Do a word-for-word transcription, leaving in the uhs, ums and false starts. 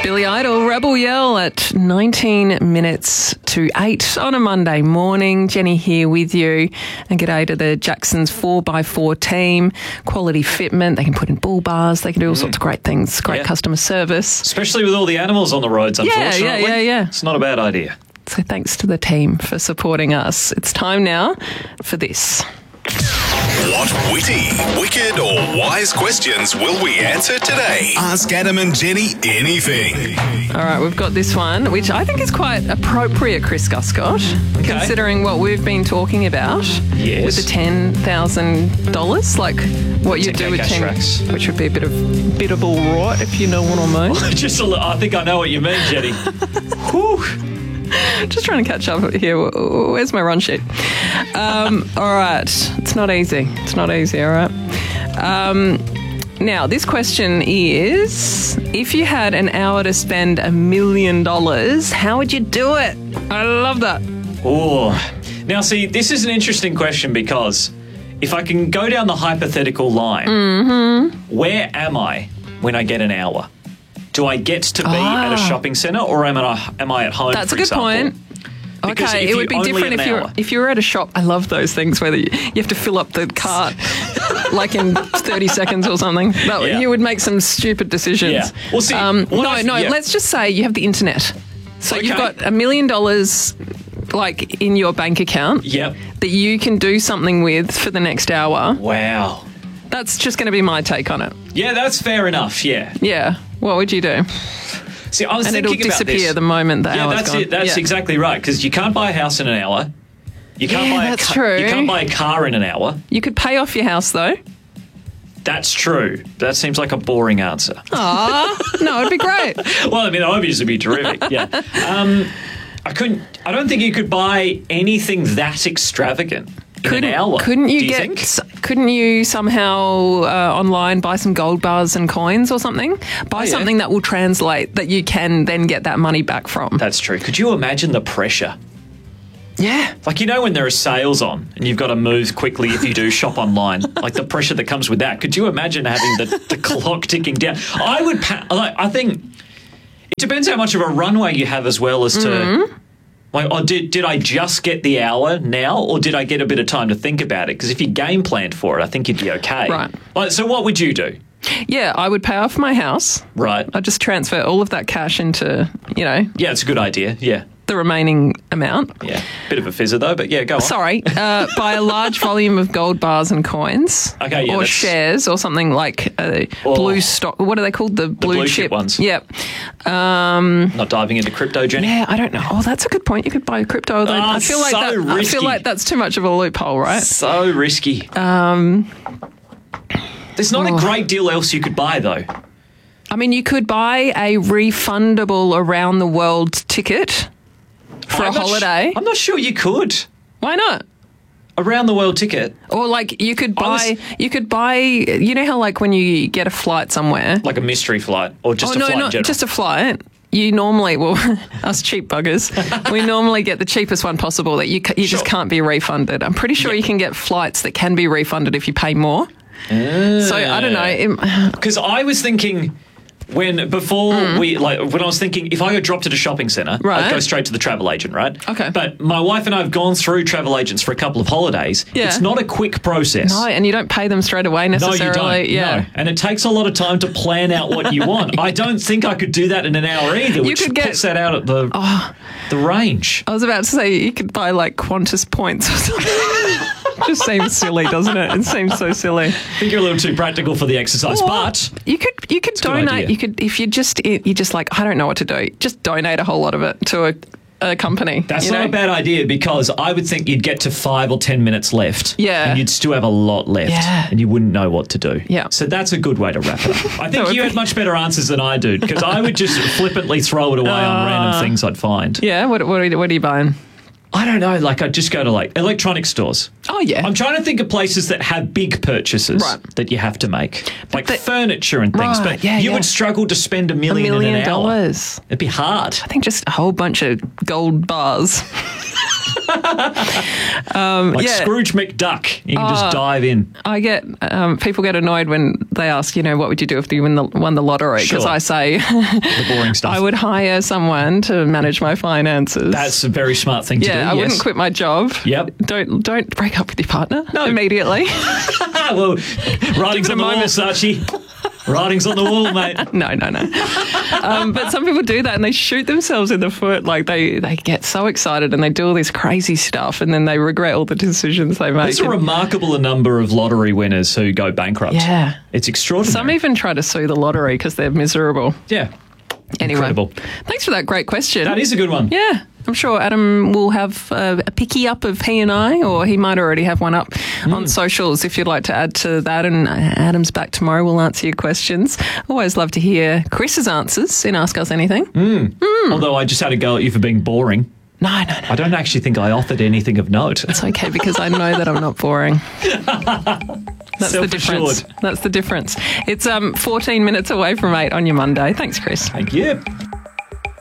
Billy Idol, Rebel Yell at nineteen minutes to eight on a Monday morning. Jenny here with you. And g'day to the Jackson's four by four team. Quality fitment. They can put in bull bars. They can do all mm. sorts of great things. Great yeah. customer service. Especially with all the animals on the roads, unfortunately. Yeah, yeah, yeah, yeah. It's not a bad idea. So thanks to the team for supporting us. It's time now for this. What witty, wicked or wise questions will we answer today? Ask Adam and Jenny anything. All right, we've got this one, which I think is quite appropriate, Chris Guscott, okay. considering what we've been talking about yes. with the ten thousand dollars, like what you do with ten, tracks. Which would be a bit of biddable rot, if you know what I mean. Just a little, I think I know what you mean, Jenny. Whew. Just trying to catch up here. Where's my run sheet? Um, all right. It's not easy. It's not easy, all right? Um, now, this question is, if you had an hour to spend a million dollars, how would you do it? I love that. Oh, now see, this is an interesting question because if I can go down the hypothetical line, mm-hmm. where am I when I get an hour? Do I get to be ah. at a shopping centre or am I, am I at home, That's for a good example? point. Because okay, it would be different if you were, if you were at a shop. I love those things where you, you have to fill up the cart like in thirty seconds or something. That, yeah. You would make some stupid decisions. Yeah. Well, see, um, no, I've, no, yeah. let's just say you have the internet. So okay. you've got a million dollars like in your bank account yep. that you can do something with for the next hour. Wow. That's just going to be my take on it. Yeah, that's fair enough, yeah. Yeah. What would you do? See, I was and thinking it'll disappear about this. the moment the yeah, hour's that's gone. it. That's yeah. exactly right. Because you can't buy a house in an hour. You can't yeah, buy a that's ca- true. You can't buy a car in an hour. You could pay off your house though. That's true. That seems like a boring answer. Ah, no, it'd be great. Well, I mean, obviously, it'd be terrific. Yeah. Um, I couldn't. I don't think you could buy anything that extravagant. Couldn't, in an hour. couldn't you Do you get? think? S- couldn't you somehow uh, online buy some gold bars and coins or something? Buy oh, yeah. something that will translate that you can then get that money back from. That's true. Could you imagine the pressure? Yeah. Like, you know, when there are sales on and you've got to move quickly if you do shop online, like the pressure that comes with that. Could you imagine having the, the clock ticking down? I would. Pa- like, I think it depends how much of a runway you have as well as to. Mm-hmm. Like, oh, did did I just get the hour now, or did I get a bit of time to think about it? Because if you game planned for it, I think you'd be okay. Right. Like, so what would you do? Yeah, I would pay off my house. Right. I'd just transfer all of that cash into, you know. Yeah, it's a good idea. Yeah. The remaining amount. Yeah. Bit of a fizzer though, but yeah, go on. Sorry. Uh, buy a large volume of gold bars and coins. Okay, yeah. Or that's... shares or something like a oh. blue stock. What are they called? The blue, the blue chip. chip ones. Yep. Um, Not diving into crypto, Jenny? Yeah, I don't know. Oh, that's a good point. You could buy crypto. Though. Oh, I feel like so that, I risky. feel like that's too much of a loophole, right? So risky. Um, There's not oh. a great deal else you could buy, though. I mean, you could buy a refundable around the world ticket for I'm a holiday. Sh- I'm not sure you could. Why not? Around the world ticket. Or like you could buy, was, you could buy, you know how like when you get a flight somewhere. Like a mystery flight or just oh, a no, flight not in general? just a flight. You normally, well, us cheap buggers, we normally get the cheapest one possible that you you sure. just can't be refunded. I'm pretty sure yeah. you can get flights that can be refunded if you pay more. Uh, so I don't know. Because I was thinking... When before mm. we like when I was thinking if I got dropped at a shopping centre, right. I'd go straight to the travel agent, right? Okay. But my wife and I have gone through travel agents for a couple of holidays. Yeah. It's not a quick process. No, and you don't pay them straight away necessarily. No, you don't. Yeah. No. And it takes a lot of time to plan out what you want. I don't think I could do that in an hour either, which you could get, puts that out at the oh, the range. I was about to say you could buy like Qantas points or something. Just seems silly, doesn't it? It seems so silly. I think you're a little too practical for the exercise, well, but you could you could donate. You could if you just you just like I don't know what to do. Just donate a whole lot of it to a, a company. That's you not know? a bad idea because I would think you'd get to five or ten minutes left. Yeah. And you'd still have a lot left. Yeah. And you wouldn't know what to do. Yeah. So that's a good way to wrap it up. I think you be... had much better answers than I do because I would just flippantly throw it away uh, on random things I'd find. Yeah. What what are you, what are you buying? I don't know. Like I'd just go to like electronic stores. Oh yeah. I'm trying to think of places that have big purchases right. that you have to make, like the, furniture and things. Right, but yeah, you yeah. would struggle to spend a million, a million in an dollars. hour. It'd be hard. I think just a whole bunch of gold bars. um, Like yeah. Scrooge McDuck. You can just dive in. I get um, people get annoyed when they ask, you know, what would you do if you win the, won the lottery? Because Sure. I say The boring stuff. I would hire someone to manage my finances. That's a very smart thing to do. yeah, I yes. wouldn't quit my job. Yep. Don't don't break up with your partner No. immediately. well, writing's it a on the wall, moment. Sachi. Writing's on the wall, mate. no, no, no. Um, but some people do that and they shoot themselves in the foot. Like they, they get so excited and they do all this crazy stuff and then they regret all the decisions they make. There's a And remarkable number of lottery winners who go bankrupt. Yeah. It's extraordinary. some even try to sue the lottery because they're miserable. yeah. Anyway, Incredible. thanks for that great question. That is a good one. Yeah, I'm sure Adam will have uh, a picky up of he and I, or he might already have one up Hmm. on socials if you'd like to add to that. And Adam's back tomorrow. We'll answer your questions. Always love to hear Chris's answers in Ask Us Anything. Hmm. Although I just had a go at you for being boring. No, no, no. I don't actually think I authored anything of note. It's okay because I know that I'm not boring. That's the difference. Self-assured. That's the difference. It's um fourteen minutes away from eight on your Monday. Thanks, Chris. Thank you.